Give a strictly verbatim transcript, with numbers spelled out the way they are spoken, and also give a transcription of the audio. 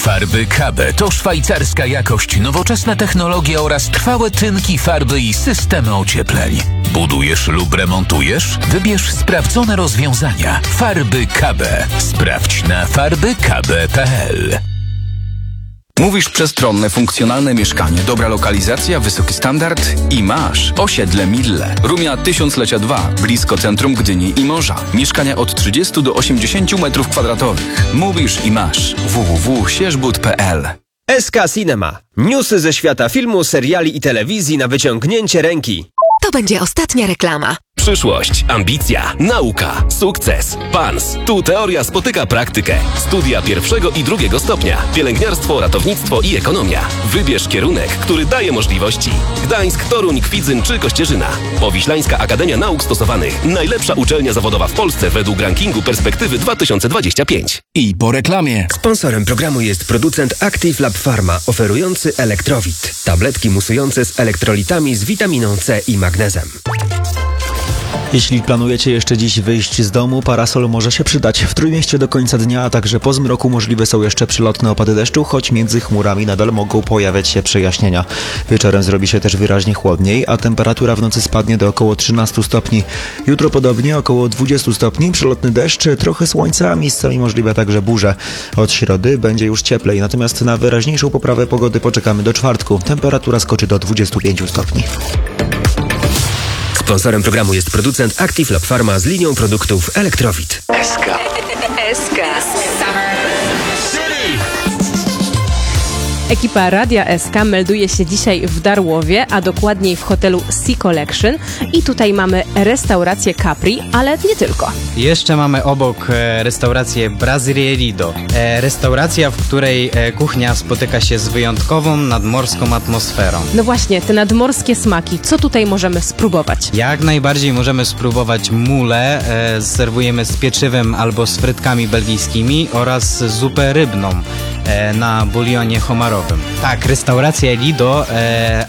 Farby K B to szwajcarska jakość, nowoczesna technologia oraz trwałe tynki, farby i systemy ociepleń. Budujesz lub remontujesz? Wybierz sprawdzone rozwiązania. Farby K B. Sprawdź na farby k b kropka p l. Mówisz przestronne, funkcjonalne mieszkanie, dobra lokalizacja, wysoki standard i masz. Osiedle Mille. Rumia Tysiąclecia dwa, blisko centrum Gdyni i morza. Mieszkania od trzydziestu do osiemdziesięciu metrów kwadratowych. Mówisz i masz. w w w kropka sierzbud kropka p l. S K Cinema. Newsy ze świata filmu, seriali i telewizji na wyciągnięcie ręki. To będzie ostatnia reklama. Przyszłość, ambicja, nauka, sukces. P A N S. Tu teoria spotyka praktykę. Studia pierwszego i drugiego stopnia. Pielęgniarstwo, ratownictwo i ekonomia. Wybierz kierunek, który daje możliwości. Gdańsk, Toruń, Kwidzyn czy Kościerzyna. Powiślańska Akademia Nauk Stosowanych. Najlepsza uczelnia zawodowa w Polsce według rankingu Perspektywy dwa tysiące dwadzieścia pięć. I po reklamie. Sponsorem programu jest producent Active Lab Pharma, oferujący Elektrowit. Tabletki musujące z elektrolitami z witaminą C i magnezem. Jeśli planujecie jeszcze dziś wyjść z domu, parasol może się przydać. W Trójmieście do końca dnia, a także po zmroku możliwe są jeszcze przelotne opady deszczu, choć między chmurami nadal mogą pojawiać się przejaśnienia. Wieczorem zrobi się też wyraźnie chłodniej, a temperatura w nocy spadnie do około trzynastu stopni. Jutro podobnie około dwudziestu stopni, przelotny deszcz, trochę słońca, miejscami możliwe także burze. Od środy będzie już cieplej, natomiast na wyraźniejszą poprawę pogody poczekamy do czwartku. Temperatura skoczy do dwudziestu pięciu stopni. Sponsorem programu jest producent Active Lab Pharma z linią produktów Elektrowit. S K. S K. Ekipa Radia S K melduje się dzisiaj w Darłowie, a dokładniej w hotelu Sea Collection i tutaj mamy restaurację Capri, ale nie tylko. Jeszcze mamy obok e, restaurację Brasilierido. E, restauracja, w której e, kuchnia spotyka się z wyjątkową nadmorską atmosferą. No właśnie, te nadmorskie smaki, co tutaj możemy spróbować? Jak najbardziej możemy spróbować mule, e, serwujemy z pieczywem albo z frytkami belgijskimi oraz zupę rybną e, na bulionie homarowym. Tak, restauracja Lido, e,